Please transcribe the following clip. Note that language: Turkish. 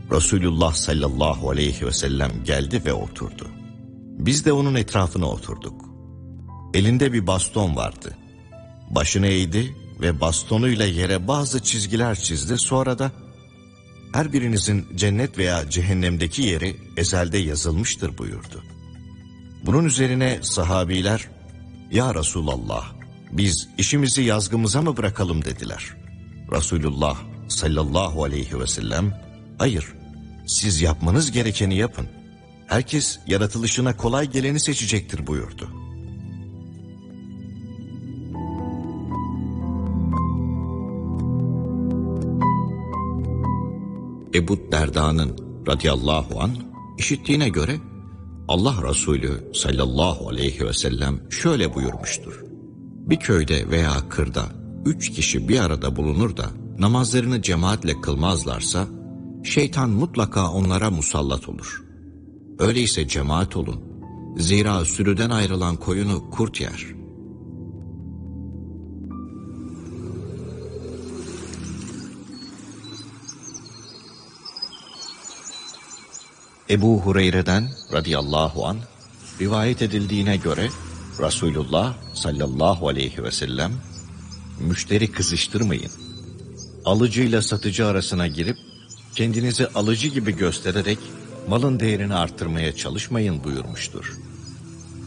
Resulullah sallallahu aleyhi ve sellem geldi ve oturdu. Biz de onun etrafına oturduk. Elinde bir baston vardı. Başını eğdi ve bastonuyla yere bazı çizgiler çizdi. Sonra da her birinizin cennet veya cehennemdeki yeri ezelde yazılmıştır buyurdu. Bunun üzerine sahabiler, "Ya Resulallah, biz işimizi yazgımıza mı bırakalım?" dediler. Resulullah sallallahu aleyhi ve sellem, "Hayır, siz yapmanız gerekeni yapın. Herkes yaratılışına kolay geleni seçecektir" buyurdu. Ebu Derda'nın radıyallahu anh işittiğine göre Allah Resulü sallallahu aleyhi ve sellem şöyle buyurmuştur: Bir köyde veya kırda 3 kişi bir arada bulunur da namazlarını cemaatle kılmazlarsa şeytan mutlaka onlara musallat olur. Öyleyse cemaat olun. Zira sürüden ayrılan koyunu kurt yer. Ebu Hureyre'den radıyallahu anh rivayet edildiğine göre Resulullah sallallahu aleyhi ve sellem, "Müşteri kızıştırmayın. Alıcıyla satıcı arasına girip kendinizi alıcı gibi göstererek malın değerini arttırmaya çalışmayın" buyurmuştur.